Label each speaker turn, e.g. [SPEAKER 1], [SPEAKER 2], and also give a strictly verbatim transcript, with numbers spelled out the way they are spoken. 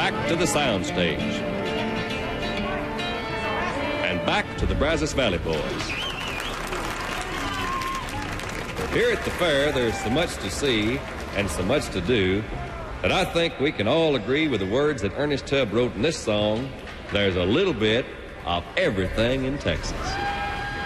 [SPEAKER 1] back to the soundstage. And back to the Brazos Valley Boys. Here at the fair, there's so much to see and so much to do that I think we can all agree with the words that Ernest Tubb wrote in this song, there's a little bit of everything in Texas.